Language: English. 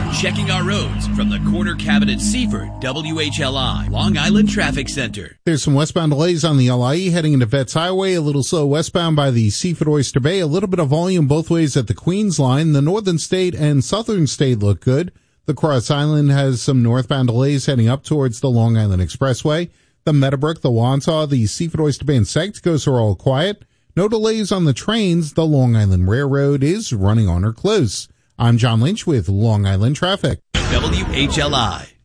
checking our roads from the Corner Cabinet Seaford WHLI Long Island Traffic Center. There's some westbound delays on the LIE heading into Vets Highway, a little slow westbound by the Seaford Oyster Bay, a little bit of volume both ways at the Queens line. The Northern State and Southern State look good. The Cross Island has some northbound delays heading up towards the Long Island Expressway. The Meadowbrook, the Wansaw, the Seaford Oyster Bay, and Sex are all quiet. No delays on the trains. The Long Island Railroad is running on or close. I'm John Lynch with Long Island Traffic. WHLI.